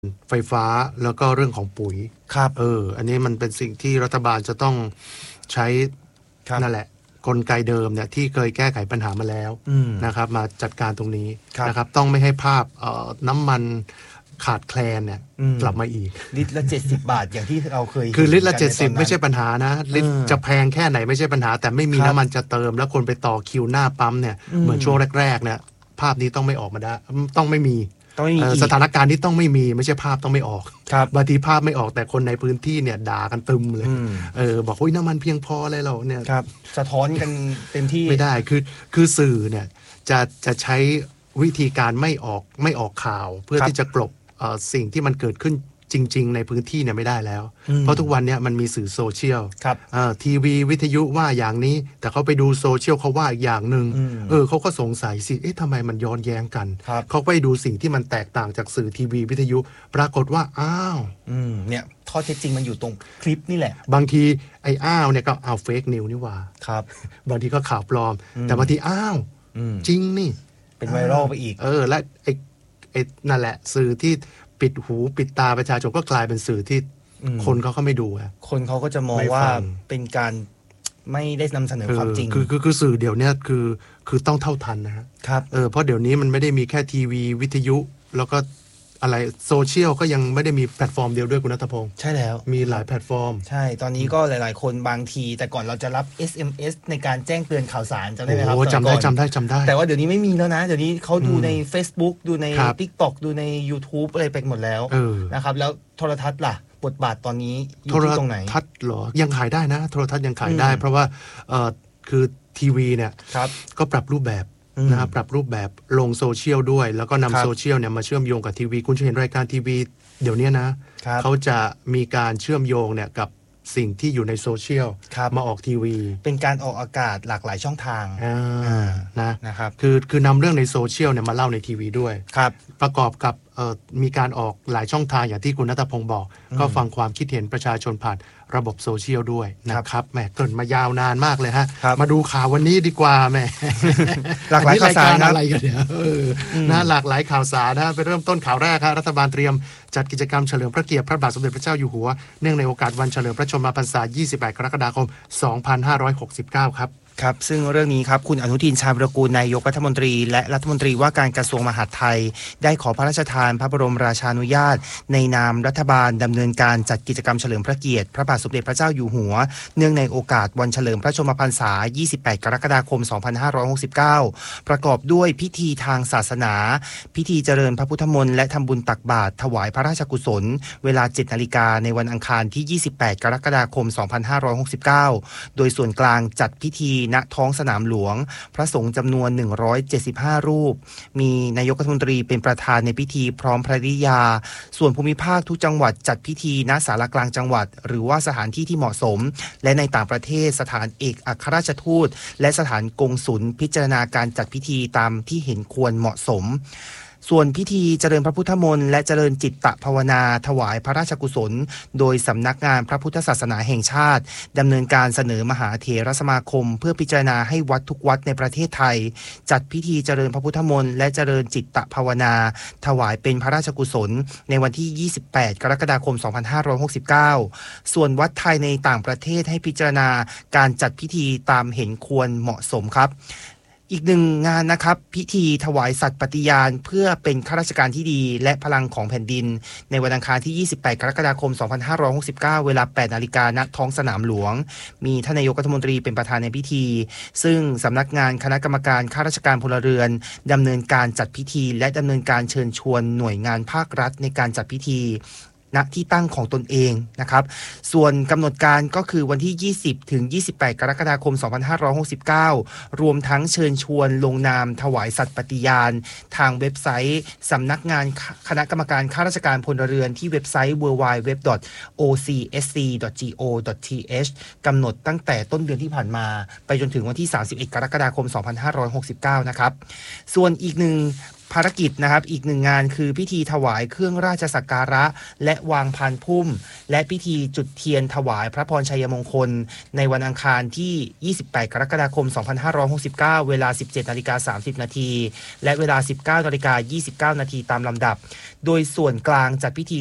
ไฟฟ้าแล้วก็เรื่องของปุ๋ยครับอันนี้มันเป็นสิ่งที่รัฐบาลจะต้องใช้นั่นแหละกลไกเดิมเนี่ยที่เคยแก้ไขปัญหามาแล้วนะครับมาจัดการตรงนี้นะครับต้องไม่ให้ภาพน้ำมันขาดแคลนเนี่ยกลับมาอีกลิตรละ70 บาทอย่างที่เราเคยคือลิตรละ70ไม่ใช่ปัญหานะลิตรจะแพงแค่ไหนไม่ใช่ปัญหาแต่ไม่มีน้ำมันจะเติมแล้วคนไปต่อคิวหน้าปั๊มเนี่ยเหมือนช่วงแรกๆเนี่ยภาพนี้ต้องไม่ออกมาได้ต้องไม่มีสถานการณ์ที่ต้องไม่มีไม่ใช่ภาพต้องไม่ออกบางทีภาพไม่ออกแต่คนในพื้นที่เนี่ยด่ากันตึมเลยบอกว่าน้ำมันเพียงพออะไรเราเนี่ยสะท้อนกันเต็มที่ไม่ได้คือสื่อเนี่ยจะใช้วิธีการไม่ออกข่าวเพื่อที่จะกลบสิ่งที่มันเกิดขึ้นจริงๆในพื้นที่เนี่ยไม่ได้แล้วเพราะทุกวันเนี่ยมันมีสื่อโซเชียลทีวีวิทยุว่าอย่างนี้แต่เขาไปดูโซเชียลเขาว่าอีกอย่างหนึ่งเขาก็สงสัยสิทำไมมันย้อนแย้งกันเขาไปดูสิ่งที่มันแตกต่างจากสื่อทีวีวิทยุปรากฏว่าอ้าวเนี่ยข้อเท็จจริงมันอยู่ตรงคลิปนี่แหละบางทีไอ้อ้าวเนี่ยก็เอาเฟกนิวนี่ว่าบางทีก็ข่าวปลอมแต่บางทีอ้าวจริงนี่เป็นไวรัลไปอีกและไอ้นั่นแหละสื่อที่ปิดหูปิดตาประชาชนก็กลายเป็นสื่อที่คนเขาไม่ดูคนเขาก็จะมองว่าเป็นการไม่ได้นำเสนอความจริงคือสื่อเดี๋ยวนี้คือต้องเท่าทันนะครับเพราะเดี๋ยวนี้มันไม่ได้มีแค่ทีวีวิทยุแล้วก็อะไรโซเชียลก็ยังไม่ได้มีแพลตฟอร์มเดียวด้วยคุณณัฐพงศ์ใช่แล้วมีหลายแพลตฟอร์มใช่ตอนนี้ก็หลายๆคนบางทีแต่ก่อนเราจะรับ SMS ในการแจ้งเตือนข่าวสารจำได้ไหมครับจำได้แต่ว่าเดี๋ยวนี้ไม่มีแล้วนะเดี๋ยวนี้เขาดูใน Facebook ดูใน TikTok ดูใน YouTube อะไรไปหมดแล้วนะครับแล้วโทรทัศน์ล่ะบทบาทตอนนี้อยู่ที่ตรงไหนโทรทัศน์เหรอยังขายได้นะโทรทัศน์ยังขายได้เพราะว่าคือทีวีเนี่ยก็ปรับรูปแบบนะครับปรับรูปแบบลงโซเชียลด้วยแล้วก็นำโซเชียลเนี่ยมาเชื่อมโยงกับทีวีคุณจะเห็นรายการทีวีเดี๋ยวนี้นะเขาจะมีการเชื่อมโยงเนี่ยกับสิ่งที่อยู่ในโซเชียลมาออกทีวีเป็นการออกอากาศหลากหลายช่องทางนะครับคือนำเรื่องในโซเชียลเนี่ยมาเล่าในทีวีด้วยประกอบกับมีการออกหลายช่องทางอย่างที่คุณณัฐพงศ์บอกก็ฟังความคิดเห็นประชาชนผ่านระบบโซเชียลด้วยนะครับแหมเกิดมายาวนานมากเลยฮะมาดูข่าววันนี้ดีกว่าแหมหลากหลายข่าวสารอะไรกันเนี่ยนะหลากหลายข่าวสารนะไปเริ่มต้นข่าวแรกครับรัฐบาลเตรียมจัดกิจกรรมเฉลิมพระเกียรติพระบาทสมเด็จพระเจ้าอยู่หัวเนื่องในโอกาสวันเฉลิมพระชนมพรรษา 28 กรกฎาคม 2569 ครับครับซึ่งเรื่องนี้ครับคุณอนุทินชาญวิรากูลนายกรัฐมนตรีและรัฐมนตรีว่าการกระทรวงมหาดไทยได้ขอพระราชทานพระบรมราชานุญาตในนามรัฐบาลดำเนินการจัดกิจกรรมเฉลิมพระเกียรติพระบาทสมเด็จพระเจ้าอยู่หัวเนื่องในโอกาสวันเฉลิมพระชนมพรรษา 28 กรกฎาคม 2569 ประกอบด้วยพิธีทางศาสนาพิธีเจริญพระพุทธมนต์และทำบุญตักบาตรถวายพระราชกุศลเวลา 7 นาฬิกาในวันอังคารที่ 28 กรกฎาคม 2569 โดยส่วนกลางจัดพิธีณท้องสนามหลวงพระสงฆ์จำนวน175รูปมีนายกรัฐมนตรีเป็นประธานในพิธีพร้อมภริยาส่วนภูมิภาคทุกจังหวัดจัดพิธีณศาลากลางจังหวัดหรือว่าสถานที่ที่เหมาะสมและในต่างประเทศสถานเอกอัครราชทูตและสถานกงสุลพิจารณาการจัดพิธีตามที่เห็นควรเหมาะสมส่วนพิธีเจริญพระพุทธมนต์และเจริญจิตตภาวนาถวายพระราชกุศลโดยสำนักงานพระพุทธศาสนาแห่งชาติดำเนินการเสนอมหาเถรสมาคมเพื่อพิจารณาให้วัดทุกวัดในประเทศไทยจัดพิธีเจริญพระพุทธมนต์และเจริญจิตตภาวนาถวายเป็นพระราชกุศลในวันที่ 28 กรกฎาคม 2569 ส่วนวัดไทยในต่างประเทศให้พิจารณาการจัดพิธีตามเห็นควรเหมาะสมครับอีกหนึ่งงานนะครับพิธีถวายสัตย์ปฏิญาณเพื่อเป็นข้าราชการที่ดีและพลังของแผ่นดินในวันอังคารที่ 28 กรกฎาคม 2569 เวลา 8 นาฬิกาณท้องสนามหลวงมีท่านนายกรัฐมนตรีเป็นประธานในพิธีซึ่งสำนักงานคณะกรรมการข้าราชการพลเรือนดำเนินการจัดพิธีและดำเนินการเชิญชวนหน่วยงานภาครัฐในการจัดพิธีณที่ตั้งของตนเองนะครับส่วนกำหนดการก็คือวันที่ 20 ถึง 28 กรกฎาคม 2569 รวมทั้งเชิญชวนลงนามถวายสัตย์ปฏิญาณทางเว็บไซต์สำนักงานคณะกรรมการข้าราชการพลเรือนที่เว็บไซต์ www.ocsc.go.th กำหนดตั้งแต่ต้นเดือนที่ผ่านมาไปจนถึงวันที่ 31 กรกฎาคม 2569 นะครับส่วนอีกหนึ่งภารกิจนะครับอีกหนึ่งงานคือพิธีถวายเครื่องราชสักการะและวางพานพุ่มและพิธีจุดเทียนถวายพระพรชัยมงคลในวันอังคารที่28กรกฎาคม2569เวลา 17:30 นาทีและเวลา 19:29 นาทีตามลำดับโดยส่วนกลางจัดพิธี